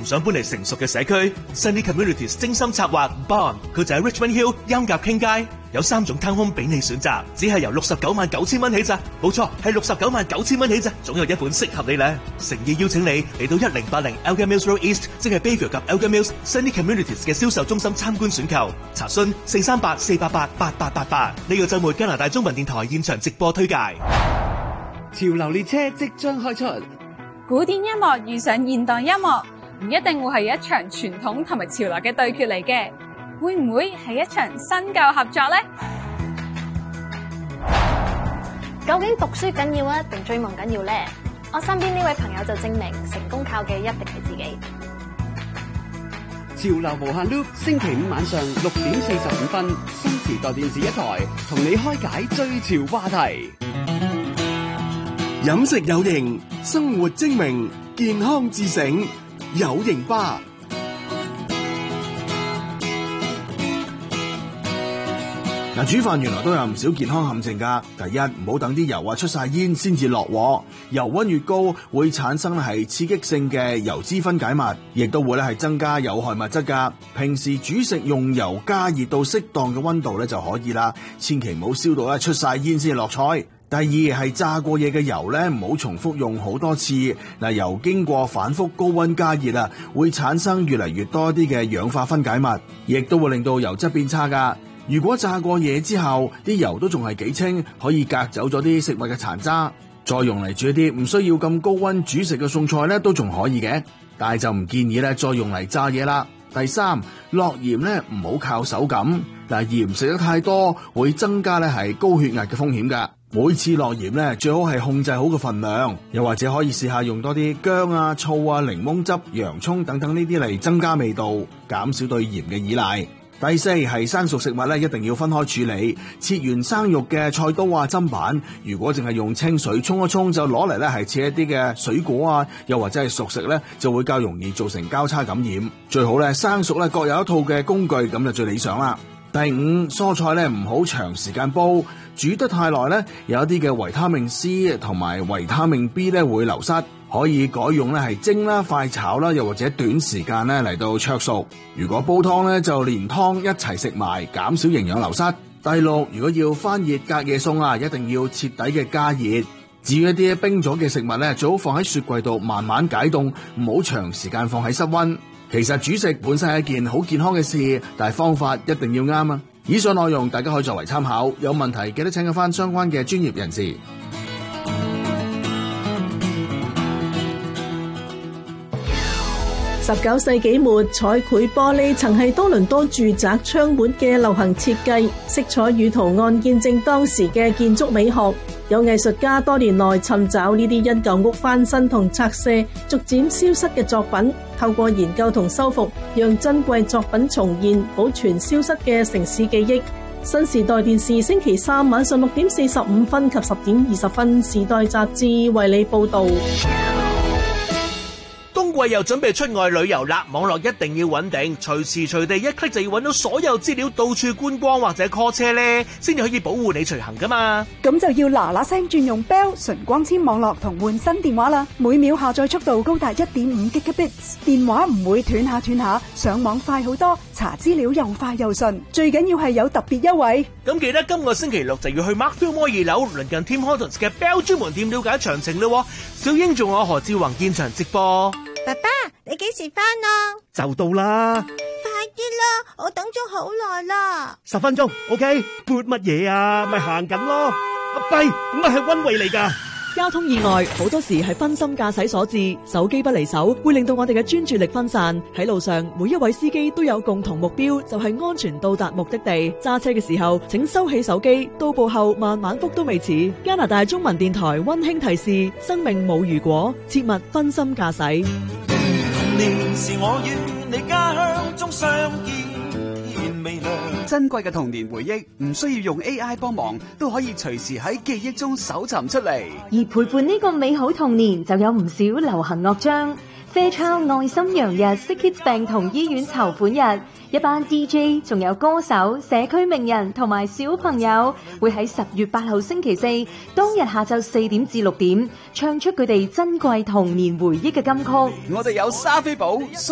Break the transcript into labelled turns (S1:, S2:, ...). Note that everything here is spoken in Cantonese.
S1: 唔想搬嚟成熟嘅社區 ，Sunny Communities 精心策劃 Bond， 佢就喺 Richmond Hill 音夾傾街，有3種 townhome 俾你選擇，只係由699000蚊起咋，冇錯係699000蚊起咋，總有一款適合你咧。誠意邀請你嚟到1080 Elgin Mills Road East， 即係 Bayview 及 Elgin Mills Sunny Communities 嘅銷售中心參觀選購，查詢438-488-8888。呢個週末加拿大中文電台現場直播推介。
S2: 潮流列車即將開出，
S3: 古典音樂遇上現代音樂，唔一定會係一場傳統同埋潮流嘅對決嚟嘅，會唔會係一場新舊合作呢？
S4: 究竟讀書緊要啊，定追夢緊要呢？我身邊呢位朋友就證明，成功靠嘅一定係自己。
S2: 潮流無限 loop， 星期五晚上6:45，新時代電視一台同你開解最潮話題。
S5: 飲食有型，生活精明，健康自省，有型吧。嗱，煮飯原來都有唔少健康陷阱噶。第一，唔好等啲油出晒煙先至落鑊，油溫越高會產生係刺激性嘅油脂分解物，亦都會係增加有害物質噶。平時煮食用油加熱到適當嘅溫度就可以啦，千祈唔好燒到出晒煙先落菜。第二係炸過嘢嘅油唔好重複用好多次。嗱，油經過反覆高溫加熱會產生越嚟越多啲嘅氧化分解物，亦都會令到油質變差噶。如果炸過嘢之後啲油都仲係幾清，可以隔走咗啲食物嘅殘渣，再用嚟煮一啲唔需要咁高溫煮食嘅餸菜都仲可以嘅，但係就唔建議再用嚟炸嘢啦。第三，落鹽唔好靠手感。嗱，鹽食得太多會增加係高血壓嘅風險噶。每次落鹽最好係控制好個份量，又或者可以試下用多啲薑醋檸檬汁、洋蔥等等呢啲嚟增加味道，減少對鹽嘅依賴。第四係生熟食物一定要分開處理，切完生肉嘅菜刀砧板，如果淨係用清水沖一沖就攞嚟係切一啲嘅水果又或者係熟食就會較容易造成交叉感染。最好生熟各有一套嘅工具，咁就最理想啦。第五，蔬菜唔好長時間煲，煮得太耐有一啲嘅維他命 C 同埋維他命 B 會流失，可以改用係蒸啦、快炒啦，又或者短時間嚟到灼熟。如果煲湯就連湯一齊食埋，減少營養流失。第六，如果要翻熱隔夜餸一定要徹底嘅加熱。至於一啲冰咗嘅食物最好放喺雪櫃度慢慢解凍，唔好長時間放喺室溫。其實煮食本身係一件好健康嘅事，但係方法一定要啱啊！以上內容大家可以作為參考，有問題記得請教翻相關嘅專業人士。
S6: 19世紀末，彩繪玻璃曾係多倫多住宅窗門嘅流行設計，色彩與圖案見證當時嘅建築美學。有藝術家多年來尋找呢啲因舊屋翻新同拆卸逐漸消失嘅作品，透過研究同修復，讓珍貴作品重現，保存消失嘅城市記憶。新時代電視星期三晚上6:45及10:20，時代雜誌為你報道。
S1: 冬季又準備出外旅遊啦，網絡一定要穩定，隨時隨地一 click 就要揾到所有資料，到處觀光或者 call 車呢，先至可以保護你隨行噶嘛。
S7: 咁就要嗱嗱聲轉用 Bell 純光纖網絡同換新電話啦，每秒下載速度高達 1.5 Gigabits， 電話唔會斷下，上網快好多，查資料又快又順，最緊要係有特別優惠。
S1: 咁記得今個星期六就要去 Markfield Mall 2樓鄰近 Tim Hortons 嘅 Bell 專門店了解詳情咯。小英仲有何志宏現場直播。
S8: 爸爸，你幾時返啊？
S9: 就到啦，
S8: 快啲啦，我等咗好耐啦。
S9: 10分鐘 ，OK？ 撥乜嘢啊？咪行緊咯。阿跛，咁係溫慧嚟㗎。
S10: 交通意外好多時係分心駕駛所致，手機不離手會令到我哋嘅專注力分散。喺路上，每一位司機都有共同目標，就係安全到達目的地。揸車嘅時候，請收起手機，到步後慢慢覆都未遲。加拿大中文電台溫馨提示：生命冇如果，切勿分心駕駛。
S11: 童年是我與你家鄉中相見未亮。
S2: 珍貴嘅童年回憶唔需要用 AI 幫忙，都可以隨時喺記憶中搜尋出嚟。
S12: 而陪伴呢個美好童年，就有唔少流行樂章。Fairchild 愛心洋日、Sick Kids 病童醫院籌款日，一班 DJ 仲有歌手、社區名人同埋小朋友，會喺10月8號星期四當日下晝4點至6點，唱出佢哋珍貴童年回憶嘅金曲。
S2: 我哋有莎菲寶、